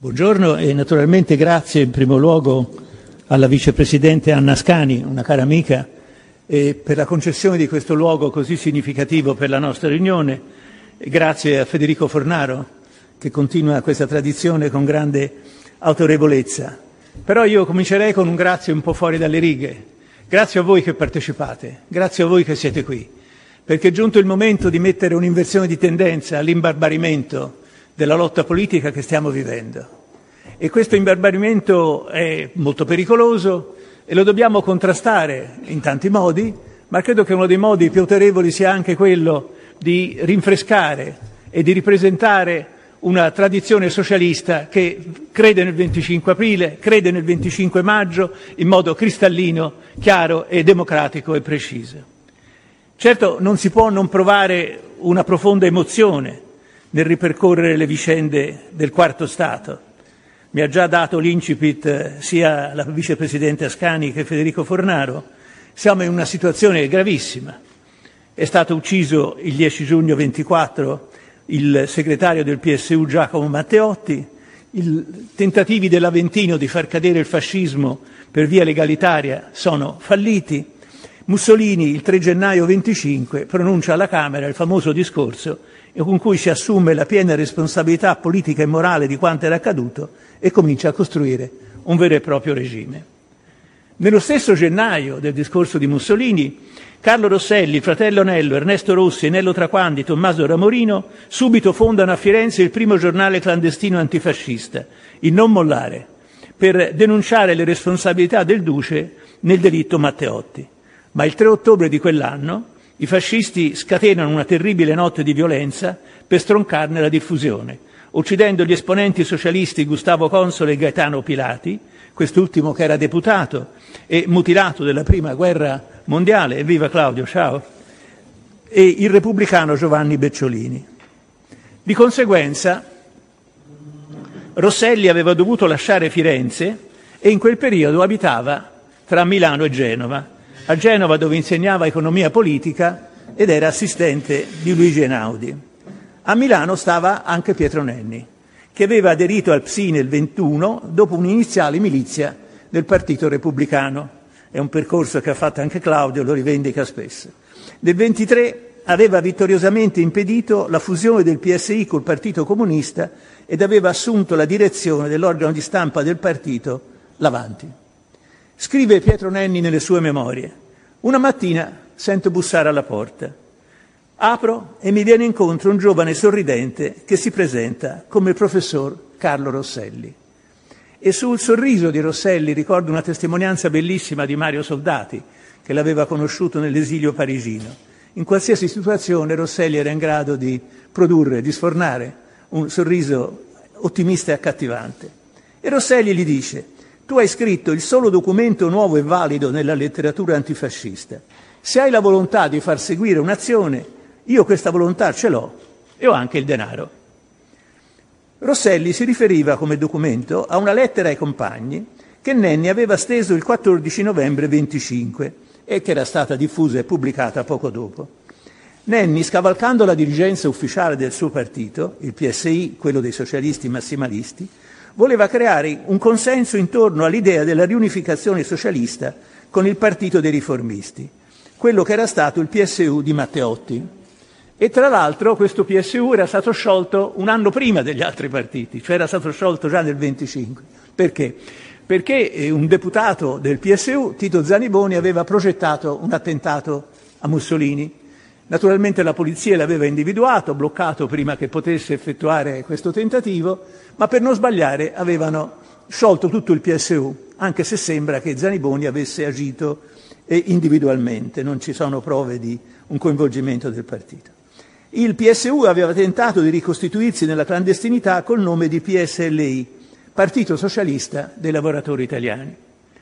Buongiorno e naturalmente grazie in primo luogo alla vicepresidente Anna Ascani, una cara amica, per la concessione di questo luogo così significativo per la nostra riunione. E grazie a Federico Fornaro che continua questa tradizione con grande autorevolezza. Però io comincerei con un grazie un po' fuori dalle righe. Grazie a voi che partecipate, grazie a voi che siete qui, perché è giunto il momento di mettere un'inversione di tendenza all'imbarbarimento della lotta politica che stiamo vivendo. E questo imbarbarimento è molto pericoloso e lo dobbiamo contrastare in tanti modi, ma credo che uno dei modi più autorevoli sia anche quello di rinfrescare e di ripresentare una tradizione socialista che crede nel 25 aprile, crede nel 25 maggio in modo cristallino, chiaro e democratico e preciso. Certo non si può non provare una profonda emozione nel ripercorrere le vicende del Quarto Stato. Mi ha già dato l'incipit sia la vicepresidente Ascani che Federico Fornaro. Siamo in una situazione gravissima. È stato ucciso il 10 giugno 24 il segretario del PSU Giacomo Matteotti, i tentativi dell'Aventino di far cadere il fascismo per via legalitaria sono falliti. Mussolini il 3 gennaio 25 pronuncia alla Camera il famoso discorso con cui si assume la piena responsabilità politica e morale di quanto era accaduto e comincia a costruire un vero e proprio regime. Nello stesso gennaio del discorso di Mussolini, Carlo Rosselli, fratello Nello, Ernesto Rossi, Nello Traquandi, Tommaso Ramorino subito fondano a Firenze il primo giornale clandestino antifascista, il Non Mollare, per denunciare le responsabilità del Duce nel delitto Matteotti. Ma il 3 ottobre di quell'anno i fascisti scatenano una terribile notte di violenza per stroncarne la diffusione, uccidendo gli esponenti socialisti Gustavo Console e Gaetano Pilati, quest'ultimo che era deputato e mutilato della Prima Guerra Mondiale, evviva Claudio, ciao, e il repubblicano Giovanni Becciolini. Di conseguenza Rosselli aveva dovuto lasciare Firenze e in quel periodo abitava tra Milano e Genova, a Genova dove insegnava economia politica ed era assistente di Luigi Einaudi. A Milano stava anche Pietro Nenni, che aveva aderito al PSI nel 21 dopo un'iniziale milizia del Partito Repubblicano. È un percorso che ha fatto anche Claudio, lo rivendica spesso. Nel 23 aveva vittoriosamente impedito la fusione del PSI col Partito Comunista ed aveva assunto la direzione dell'organo di stampa del partito, l'Avanti. Scrive Pietro Nenni nelle sue memorie: una mattina sento bussare alla porta. Apro e mi viene incontro un giovane sorridente che si presenta come il professor Carlo Rosselli. E sul sorriso di Rosselli ricordo una testimonianza bellissima di Mario Soldati, che l'aveva conosciuto nell'esilio parigino. In qualsiasi situazione Rosselli era in grado di produrre, di sfornare un sorriso ottimista e accattivante. E Rosselli gli dice: tu hai scritto il solo documento nuovo e valido nella letteratura antifascista. Se hai la volontà di far seguire un'azione, io questa volontà ce l'ho e ho anche il denaro. Rosselli si riferiva come documento a una lettera ai compagni che Nenni aveva steso il 14 novembre 25 e che era stata diffusa e pubblicata poco dopo. Nenni, scavalcando la dirigenza ufficiale del suo partito, il PSI, quello dei socialisti massimalisti, voleva creare un consenso intorno all'idea della riunificazione socialista con il Partito dei Riformisti, quello che era stato il PSU di Matteotti. E tra l'altro questo PSU era stato sciolto un anno prima degli altri partiti, cioè era stato sciolto già nel 25. Perché? Perché un deputato del PSU, Tito Zaniboni, aveva progettato un attentato a Mussolini. Naturalmente la polizia l'aveva individuato, bloccato prima che potesse effettuare questo tentativo, ma per non sbagliare avevano sciolto tutto il PSU, anche se sembra che Zaniboni avesse agito individualmente, non ci sono prove di un coinvolgimento del partito. Il PSU aveva tentato di ricostituirsi nella clandestinità col nome di PSLI, Partito Socialista dei Lavoratori Italiani.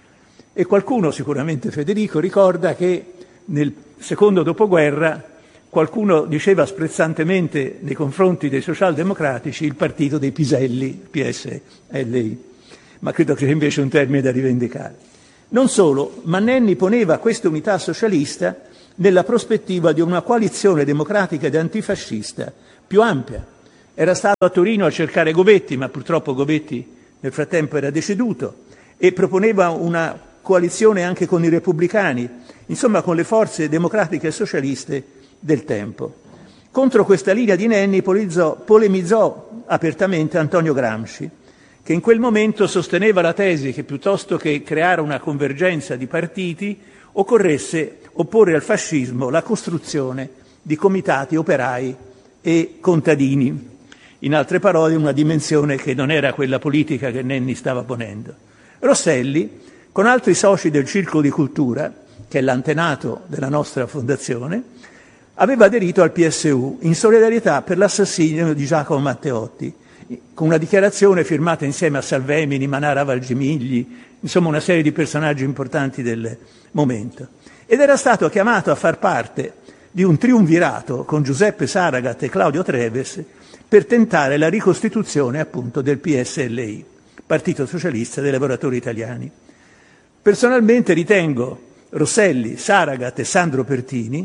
E qualcuno, sicuramente Federico, ricorda che nel secondo dopoguerra qualcuno diceva sprezzantemente nei confronti dei socialdemocratici il partito dei piselli, PSLI, ma credo che sia invece un termine da rivendicare. Non solo, ma Nenni poneva questa unità socialista nella prospettiva di una coalizione democratica ed antifascista più ampia, Era stato a Torino a cercare Gobetti, ma purtroppo Gobetti nel frattempo era deceduto, e proponeva una coalizione anche con i repubblicani, insomma con le forze democratiche e socialiste del tempo. Contro questa linea di Nenni polemizzò apertamente Antonio Gramsci, che in quel momento sosteneva la tesi che piuttosto che creare una convergenza di partiti occorresse opporre al fascismo la costruzione di comitati operai e contadini. In altre parole, una dimensione che non era quella politica che Nenni stava ponendo. Rosselli, con altri soci del Circolo di Cultura, che è l'antenato della nostra fondazione, aveva aderito al PSU in solidarietà per l'assassinio di Giacomo Matteotti, con una dichiarazione firmata insieme a Salvemini, Manara Valgimigli, insomma una serie di personaggi importanti del momento. Ed era stato chiamato a far parte di un triumvirato con Giuseppe Saragat e Claudio Treves per tentare la ricostituzione appunto del PSLI, Partito Socialista dei Lavoratori Italiani. Personalmente ritengo Rosselli, Saragat e Sandro Pertini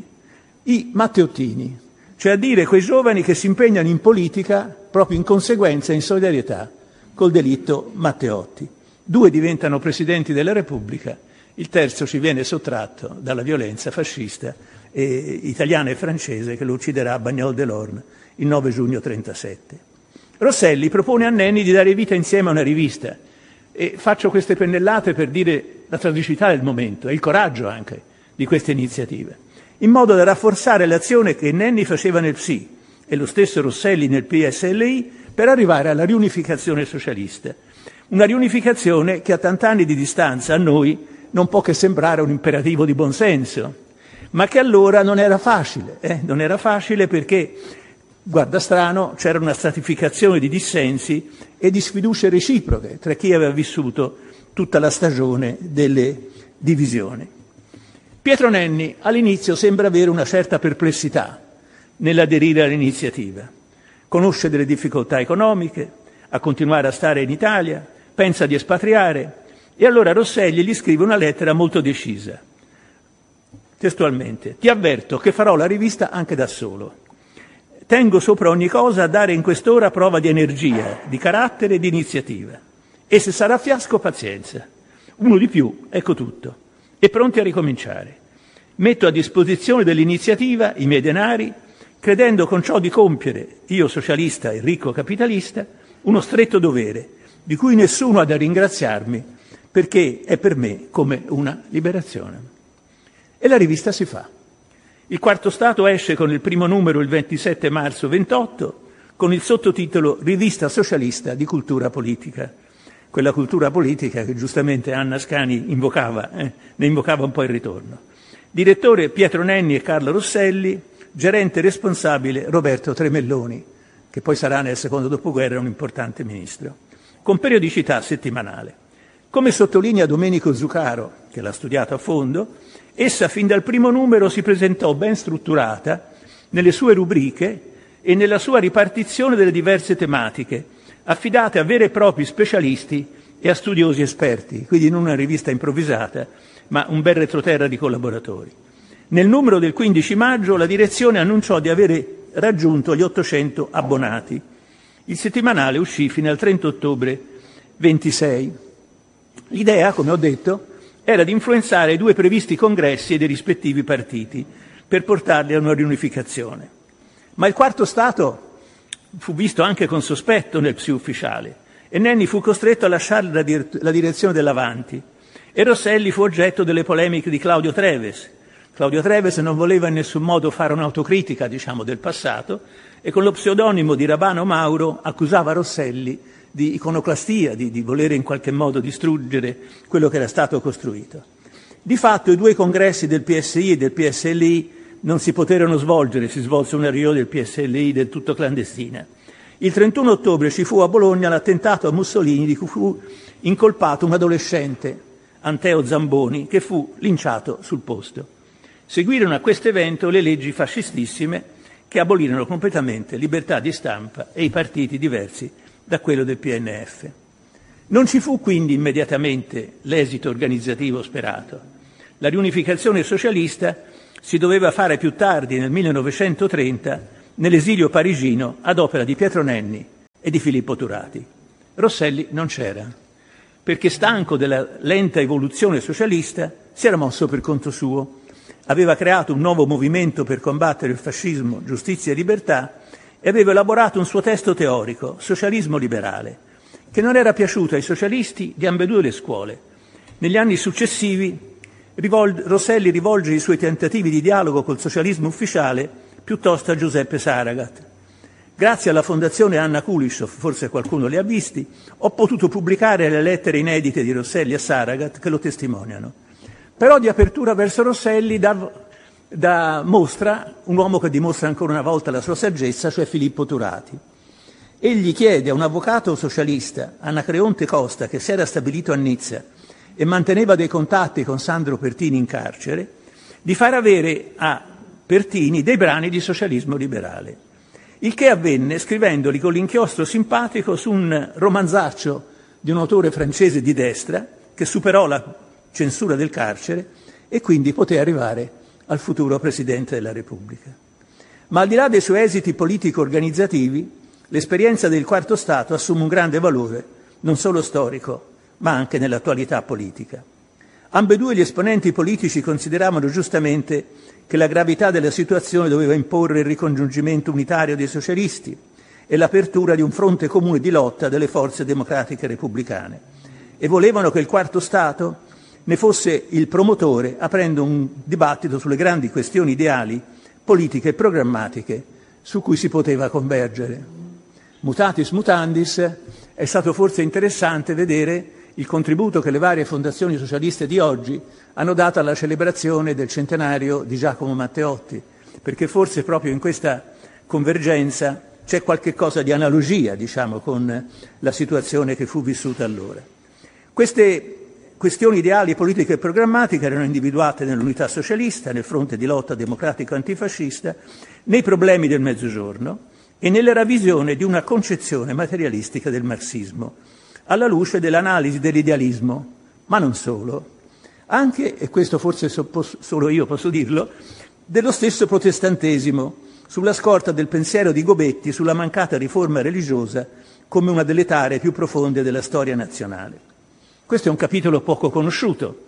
i matteottini, cioè a dire quei giovani che si impegnano in politica proprio in conseguenza e in solidarietà col delitto Matteotti. 2 diventano presidenti della Repubblica, il terzo ci viene sottratto dalla violenza fascista italiana e francese che lo ucciderà a Bagnol de l'Orne il 9 giugno 1937. Rosselli propone a Nenni di dare vita insieme a una rivista, e faccio queste pennellate per dire la tragicità del momento e il coraggio anche di queste iniziative, in modo da rafforzare l'azione che Nenni faceva nel PSI e lo stesso Rosselli nel PSLI per arrivare alla riunificazione socialista. Una riunificazione che a tant'anni di distanza a noi non può che sembrare un imperativo di buonsenso, ma che allora non era facile. Non era facile perché, guarda strano, c'era una stratificazione di dissensi e di sfiducie reciproche tra chi aveva vissuto tutta la stagione delle divisioni. Pietro Nenni all'inizio sembra avere una certa perplessità nell'aderire all'iniziativa. Conosce delle difficoltà economiche, a continuare a stare in Italia, pensa di espatriare, e allora Rosselli gli scrive una lettera molto decisa. Testualmente: «Ti avverto che farò la rivista anche da solo. Tengo sopra ogni cosa a dare in quest'ora prova di energia, di carattere e di iniziativa. E se sarà fiasco, pazienza. Uno di più, ecco tutto. E pronti a ricominciare. Metto a disposizione dell'iniziativa i miei denari, credendo con ciò di compiere, io socialista e ricco capitalista, uno stretto dovere, di cui nessuno ha da ringraziarmi, perché è per me come una liberazione». E la rivista si fa. Il Quarto Stato esce con il primo numero il 27 marzo 28, con il sottotitolo «Rivista socialista di cultura politica». Quella cultura politica che giustamente Anna Ascani invocava, ne invocava un po' il ritorno. Direttore Pietro Nenni e Carlo Rosselli, gerente responsabile Roberto Tremelloni, che poi sarà nel secondo dopoguerra un importante ministro, con periodicità settimanale. Come sottolinea Domenico Zuccaro, che l'ha studiato a fondo, essa fin dal primo numero si presentò ben strutturata nelle sue rubriche e nella sua ripartizione delle diverse tematiche, affidate a veri e propri specialisti e a studiosi esperti, quindi non una rivista improvvisata, ma un bel retroterra di collaboratori. Nel numero del 15 maggio la direzione annunciò di avere raggiunto gli 800 abbonati. Il settimanale uscì fino al 30 ottobre 26. L'idea, come ho detto, era di influenzare i 2 previsti congressi dei rispettivi partiti per portarli a una riunificazione. Ma il Quarto Stato fu visto anche con sospetto nel PSI ufficiale e Nenni fu costretto a lasciare la direzione dell'Avanti e Rosselli fu oggetto delle polemiche di Claudio Treves. Claudio Treves non voleva in nessun modo fare un'autocritica, del passato, e con lo pseudonimo di Rabano Mauro accusava Rosselli di iconoclastia, di volere in qualche modo distruggere quello che era stato costruito. Di fatto i 2 congressi del PSI e del PSLI non si poterono svolgere, si svolse una riunione del PSLI del tutto clandestina. Il 31 ottobre ci fu a Bologna l'attentato a Mussolini di cui fu incolpato un adolescente, Anteo Zamboni, che fu linciato sul posto. Seguirono a questo evento le leggi fascistissime che abolirono completamente libertà di stampa e i partiti diversi da quello del PNF. Non ci fu quindi immediatamente l'esito organizzativo sperato. La riunificazione socialista si doveva fare più tardi, nel 1930, nell'esilio parigino ad opera di Pietro Nenni e di Filippo Turati. Rosselli non c'era, perché stanco della lenta evoluzione socialista si era mosso per conto suo. Aveva creato un nuovo movimento per combattere il fascismo, giustizia e libertà, e aveva elaborato un suo testo teorico, Socialismo liberale, che non era piaciuto ai socialisti di ambedue le scuole. Negli anni successivi Rosselli rivolge i suoi tentativi di dialogo col socialismo ufficiale piuttosto a Giuseppe Saragat. Grazie alla fondazione Anna Kulishov, forse qualcuno li ha visti, ho potuto pubblicare le lettere inedite di Rosselli a Saragat che lo testimoniano. Però di apertura verso Rosselli mostra un uomo che dimostra ancora una volta la sua saggezza, cioè Filippo Turati. Egli chiede a un avvocato socialista, Anacreonte Costa, che si era stabilito a Nizza e manteneva dei contatti con Sandro Pertini in carcere, di far avere a Pertini dei brani di socialismo liberale. Il che avvenne scrivendoli con l'inchiostro simpatico su un romanzaccio di un autore francese di destra che superò la censura del carcere e quindi poté arrivare al futuro Presidente della Repubblica. Ma al di là dei suoi esiti politico-organizzativi, l'esperienza del Quarto Stato assume un grande valore, non solo storico, ma anche nell'attualità politica. Ambedue gli esponenti politici consideravano giustamente che la gravità della situazione doveva imporre il ricongiungimento unitario dei socialisti e l'apertura di un fronte comune di lotta delle forze democratiche repubblicane e volevano che il Quarto Stato ne fosse il promotore, aprendo un dibattito sulle grandi questioni ideali, politiche e programmatiche su cui si poteva convergere. Mutatis mutandis, è stato forse interessante vedere il contributo che le varie fondazioni socialiste di oggi hanno dato alla celebrazione del centenario di Giacomo Matteotti, perché forse proprio in questa convergenza c'è qualche cosa di analogia, diciamo, con la situazione che fu vissuta allora. Queste questioni ideali, politiche e programmatiche erano individuate nell'unità socialista, nel fronte di lotta democratico antifascista, nei problemi del Mezzogiorno e nella ravisione di una concezione materialistica del marxismo, alla luce dell'analisi dell'idealismo, ma non solo, anche, e questo forse solo io posso dirlo, dello stesso protestantesimo, sulla scorta del pensiero di Gobetti sulla mancata riforma religiosa come una delle tare più profonde della storia nazionale. Questo è un capitolo poco conosciuto,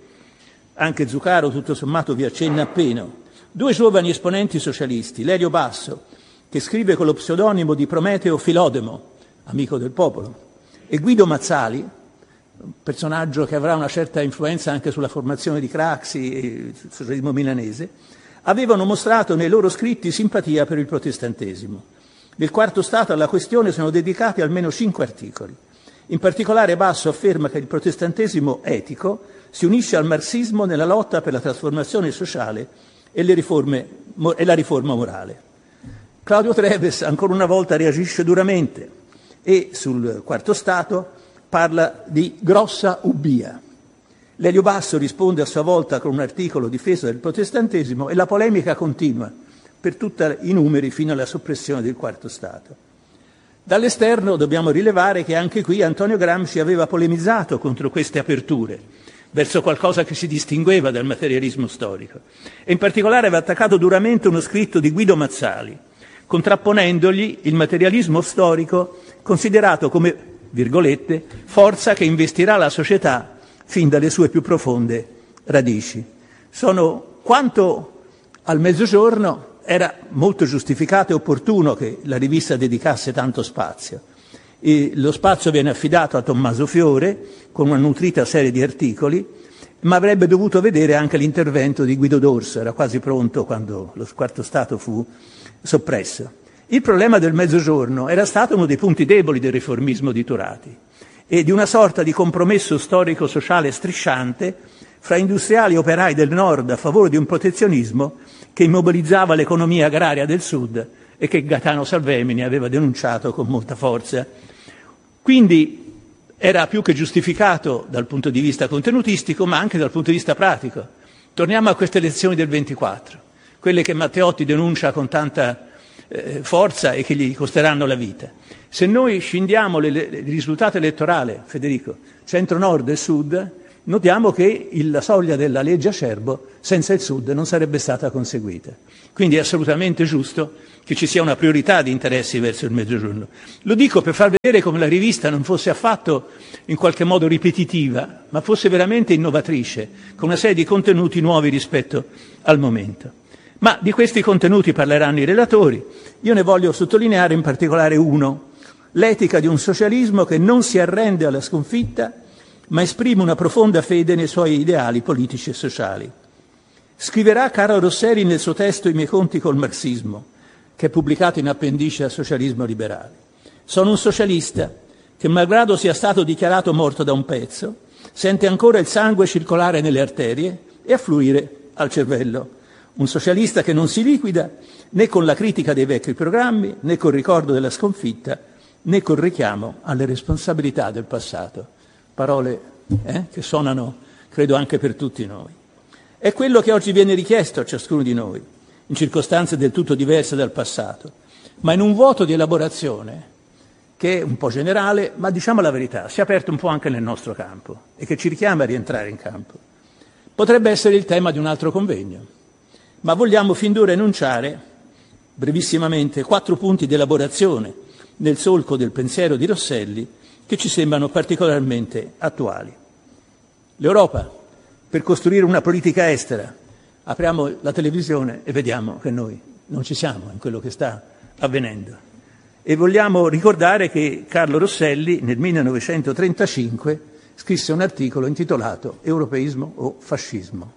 anche Zuccaro tutto sommato vi accenna appena. Due giovani esponenti socialisti, Lelio Basso, che scrive con lo pseudonimo di Prometeo Filodemo, amico del popolo, e Guido Mazzali, un personaggio che avrà una certa influenza anche sulla formazione di Craxi e il socialismo milanese, avevano mostrato nei loro scritti simpatia per il protestantesimo. Nel Quarto Stato alla questione sono dedicati almeno 5 articoli. In particolare Basso afferma che il protestantesimo etico si unisce al marxismo nella lotta per la trasformazione sociale e la riforma morale. Claudio Treves ancora una volta reagisce duramente e sul Quarto Stato parla di grossa ubbia. Lelio Basso risponde a sua volta con un articolo a difesa del protestantesimo e la polemica continua per tutti i numeri fino alla soppressione del Quarto Stato. Dall'esterno dobbiamo rilevare che anche qui Antonio Gramsci aveva polemizzato contro queste aperture, verso qualcosa che si distingueva dal materialismo storico, e in particolare aveva attaccato duramente uno scritto di Guido Mazzali, contrapponendogli il materialismo storico considerato come, virgolette, forza che investirà la società fin dalle sue più profonde radici. Quanto al Mezzogiorno era molto giustificato e opportuno che la rivista dedicasse tanto spazio. E lo spazio viene affidato a Tommaso Fiore con una nutrita serie di articoli, ma avrebbe dovuto vedere anche l'intervento di Guido Dorso, era quasi pronto quando lo Quarto Stato fu soppresso. Il problema del Mezzogiorno era stato uno dei punti deboli del riformismo di Turati e di una sorta di compromesso storico-sociale strisciante fra industriali e operai del Nord a favore di un protezionismo che immobilizzava l'economia agraria del Sud e che Gaetano Salvemini aveva denunciato con molta forza. Quindi era più che giustificato dal punto di vista contenutistico, ma anche dal punto di vista pratico. Torniamo a queste elezioni del 24, quelle che Matteotti denuncia con tanta forza e che gli costeranno la vita. Se noi scindiamo il risultato elettorale, Federico, centro-nord e sud, notiamo che la soglia della legge Acerbo senza il Sud non sarebbe stata conseguita. Quindi è assolutamente giusto che ci sia una priorità di interessi verso il Mezzogiorno. Lo dico per far vedere come la rivista non fosse affatto in qualche modo ripetitiva, ma fosse veramente innovatrice, con una serie di contenuti nuovi rispetto al momento. Ma di questi contenuti parleranno i relatori. Io ne voglio sottolineare in particolare uno: l'etica di un socialismo che non si arrende alla sconfitta, ma esprime una profonda fede nei suoi ideali politici e sociali. Scriverà Carlo Rosselli nel suo testo I miei conti col marxismo, che è pubblicato in appendice a Socialismo Liberale. Sono un socialista che, malgrado sia stato dichiarato morto da un pezzo, sente ancora il sangue circolare nelle arterie e affluire al cervello. Un socialista che non si liquida né con la critica dei vecchi programmi, né col ricordo della sconfitta, né col richiamo alle responsabilità del passato. Parole che suonano, credo, anche per tutti noi. È quello che oggi viene richiesto a ciascuno di noi, in circostanze del tutto diverse dal passato, ma in un vuoto di elaborazione che è un po' generale, ma diciamo la verità, si è aperto un po' anche nel nostro campo e che ci richiama a rientrare in campo. Potrebbe essere il tema di un altro convegno, ma vogliamo fin d'ora enunciare brevissimamente 4 punti di elaborazione nel solco del pensiero di Rosselli che ci sembrano particolarmente attuali. L'Europa, per costruire una politica estera, apriamo la televisione e vediamo che noi non ci siamo in quello che sta avvenendo. E vogliamo ricordare che Carlo Rosselli nel 1935 scrisse un articolo intitolato Europeismo o fascismo.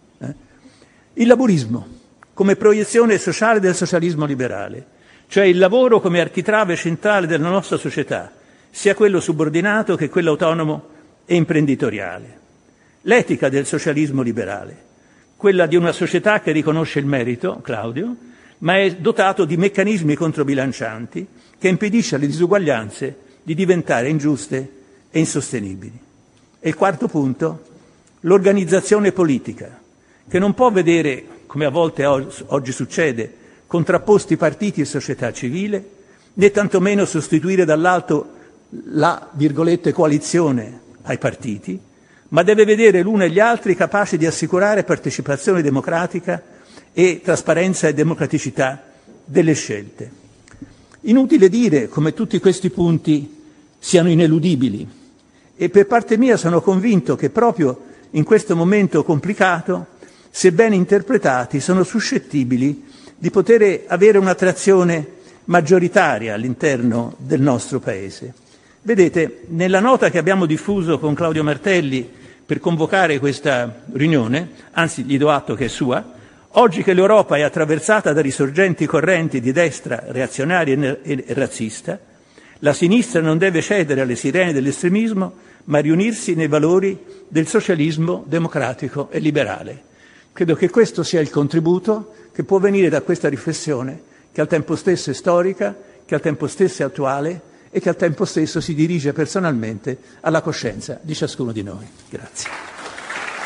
Il laburismo come proiezione sociale del socialismo liberale, cioè il lavoro come architrave centrale della nostra società, sia quello subordinato che quello autonomo e imprenditoriale. L'etica del socialismo liberale, quella di una società che riconosce il merito, Claudio, ma è dotato di meccanismi controbilancianti che impedisce alle disuguaglianze di diventare ingiuste e insostenibili. E il 4º punto, l'organizzazione politica, che non può vedere, come a volte oggi succede, contrapposti partiti e società civile, né tantomeno sostituire dall'alto la, virgolette, coalizione ai partiti, ma deve vedere l'uno e gli altri capaci di assicurare partecipazione democratica e trasparenza e democraticità delle scelte. Inutile dire come tutti questi punti siano ineludibili e per parte mia sono convinto che proprio in questo momento complicato, se ben interpretati, sono suscettibili di poter avere un'attrazione maggioritaria all'interno del nostro Paese. Vedete, nella nota che abbiamo diffuso con Claudio Martelli per convocare questa riunione, anzi gli do atto che è sua, oggi che l'Europa è attraversata da risorgenti correnti di destra reazionaria e razzista, la sinistra non deve cedere alle sirene dell'estremismo, ma riunirsi nei valori del socialismo democratico e liberale. Credo che questo sia il contributo che può venire da questa riflessione, che al tempo stesso è storica, che al tempo stesso è attuale e che al tempo stesso si dirige personalmente alla coscienza di ciascuno di noi. Grazie.